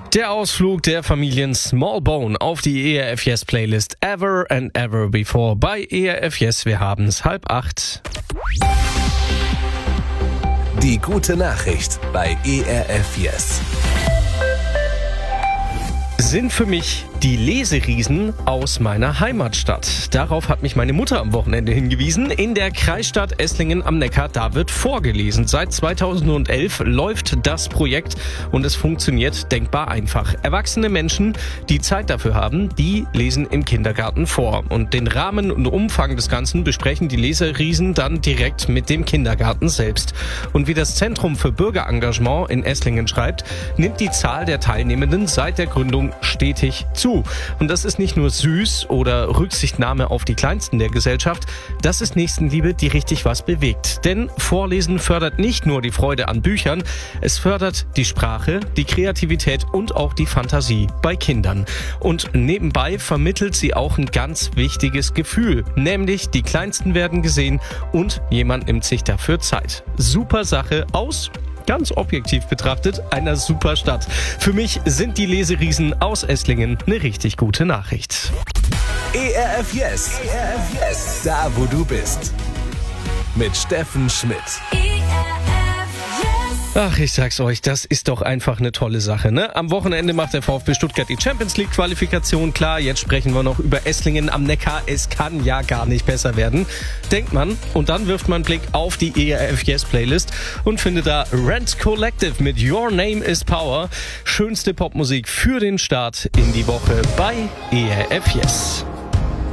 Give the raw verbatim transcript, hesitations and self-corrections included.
Der Ausflug der Familien Smallbone auf die E R F Yes Playlist Ever and Ever Before bei E R F Yes. Wir haben es halb acht. Die gute Nachricht bei E R F Yes Sind für mich die Leseriesen aus meiner Heimatstadt. Darauf hat mich meine Mutter am Wochenende hingewiesen. In der Kreisstadt Esslingen am Neckar, da wird vorgelesen. Seit zweitausendelf läuft das Projekt und es funktioniert denkbar einfach. Erwachsene Menschen, die Zeit dafür haben, die lesen im Kindergarten vor. Und den Rahmen und Umfang des Ganzen besprechen die Leseriesen dann direkt mit dem Kindergarten selbst. Und wie das Zentrum für Bürgerengagement in Esslingen schreibt, nimmt die Zahl der Teilnehmenden seit der Gründung stetig zu. Und das ist nicht nur süß oder Rücksichtnahme auf die Kleinsten der Gesellschaft, das ist Nächstenliebe, die richtig was bewegt. Denn Vorlesen fördert nicht nur die Freude an Büchern, es fördert die Sprache, die Kreativität und auch die Fantasie bei Kindern. Und nebenbei vermittelt sie auch ein ganz wichtiges Gefühl, nämlich die Kleinsten werden gesehen und jemand nimmt sich dafür Zeit. Super Sache aus ganz objektiv betrachtet, einer super Stadt. Für mich sind die Leseriesen aus Esslingen eine richtig gute Nachricht. E R F Yes, E R F Yes, da wo du bist. Mit Steffen Schmidt. Ach, ich sag's euch, das ist doch einfach eine tolle Sache, ne? Am Wochenende macht der VfB Stuttgart die Champions League Qualifikation klar. Jetzt sprechen wir noch über Esslingen am Neckar. Es kann ja gar nicht besser werden, denkt man. Und dann wirft man einen Blick auf die E R F Yes Playlist und findet da Rent Collective mit Your Name is Power. Schönste Popmusik für den Start in die Woche bei E R F Yes.